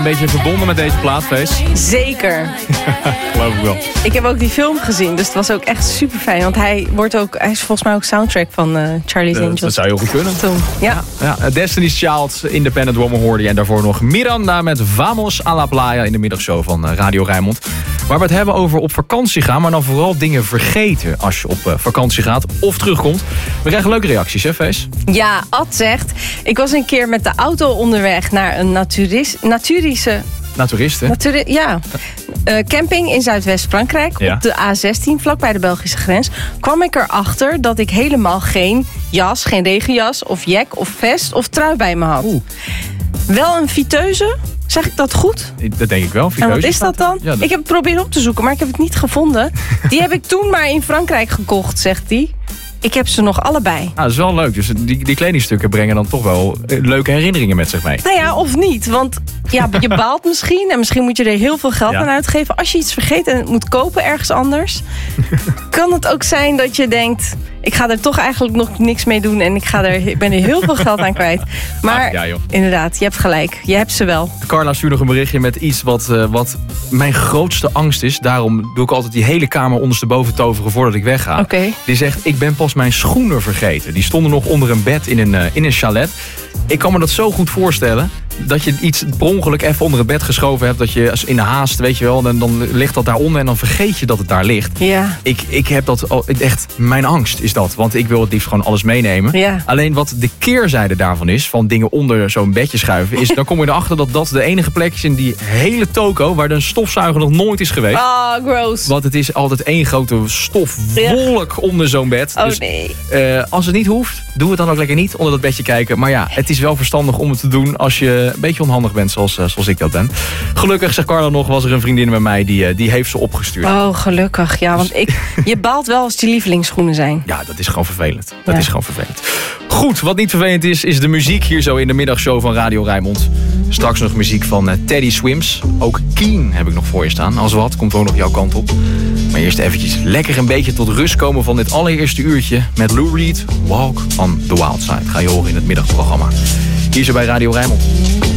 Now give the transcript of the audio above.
Een beetje verbonden met deze plaatfeest. Zeker. Geloof ik wel. Ik heb ook die film gezien, dus het was ook echt super fijn. Want hij is volgens mij ook soundtrack van Charlie's Angels. Dat zou heel goed kunnen. Toen, ja. Destiny's Child, Independent Woman hoorde je. En daarvoor nog Miranda met Vamos a la Playa in de middagshow van Radio Rijnmond. Waar we het hebben over op vakantie gaan, maar dan vooral dingen vergeten als je op vakantie gaat of terugkomt. We krijgen leuke reacties, hè, Fees? Ja, Ad zegt, ik was een keer met de auto onderweg naar een natuurische camping in Zuidwest-Frankrijk. Ja. Op de A16, vlakbij de Belgische grens. Kwam ik erachter dat ik helemaal geen jas, geen regenjas of jack of vest of trui bij me had. Wel een fiteuze. Zeg ik dat goed? Dat denk ik wel. En wat is dat dan? Ja, Ik heb het proberen op te zoeken, maar ik heb het niet gevonden. Die heb ik toen maar in Frankrijk gekocht, zegt hij. Ik heb ze nog allebei. Dat is wel leuk. Dus die kledingstukken brengen dan toch wel leuke herinneringen met zich mee. Nou ja, of niet. Want ja, je baalt misschien. En misschien moet je er heel veel geld aan uitgeven. Als je iets vergeet en het moet kopen ergens anders. Kan het ook zijn dat je denkt, ik ga er toch eigenlijk nog niks mee doen. En ik ben er heel veel geld aan kwijt. Maar inderdaad, je hebt gelijk. Je hebt ze wel. Carla stuurde nog een berichtje met iets wat mijn grootste angst is. Daarom doe ik altijd die hele kamer ondersteboven toveren voordat ik wegga. Okay. Die zegt, ik ben pas mijn schoenen vergeten. Die stonden nog onder een bed in een chalet. Ik kan me dat zo goed voorstellen. Dat je iets per ongeluk even onder het bed geschoven hebt. Dat je in de haast, weet je wel, dan ligt dat daaronder. En dan vergeet je dat het daar ligt. Ja. Ik heb dat echt, mijn angst is dat. Want ik wil het liefst gewoon alles meenemen. Ja. Alleen wat de keerzijde daarvan is, van dingen onder zo'n bedje schuiven, is dan kom je erachter dat dat de enige plek is in die hele toko waar een stofzuiger nog nooit is geweest. Oh, gross. Want het is altijd één grote stofwolk onder zo'n bed. Oh dus, nee. Als het niet hoeft, doe het dan ook lekker niet onder dat bedje kijken. Maar ja, het is wel verstandig om het te doen als je een beetje onhandig bent zoals ik dat ben. Gelukkig, zegt Carla nog, was er een vriendin met mij die heeft ze opgestuurd. Oh, gelukkig. Ja, want je baalt wel als die lievelingsschoenen zijn. Ja, dat is gewoon vervelend. Dat is gewoon vervelend. Goed, wat niet vervelend is de muziek hier zo in de middagshow van Radio Rijnmond. Straks nog muziek van Teddy Swims. Ook Keen heb ik nog voor je staan. Als wat, komt ook nog jouw kant op. Maar eerst eventjes lekker een beetje tot rust komen van dit allereerste uurtje met Lou Reed, Walk on the Wild Side. Ga je horen in het middagprogramma. Hier zo bij Radio Rijnmond.